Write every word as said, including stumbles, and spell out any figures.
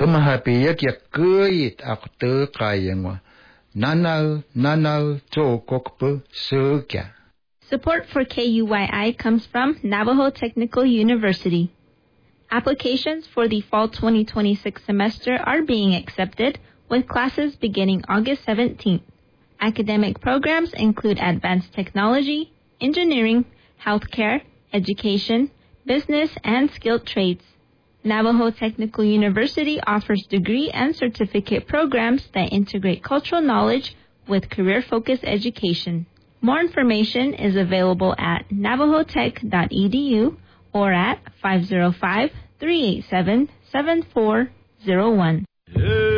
Kumahapiyak yakuyit akte kayangwa. Nanal, nanal, chokokpu, sukya. Support for K U Y I comes from Navajo Technical University. Applications for the fall twenty twenty-six semester are being accepted, with classes beginning August seventeenth. Academic programs include advanced technology, engineering, healthcare, education, business, and skilled trades. Navajo Technical University offers degree and certificate programs that integrate cultural knowledge with career-focused education. More information is available at navajotech dot e d u or at five oh five, three eight seven, seven four oh one. Yeah.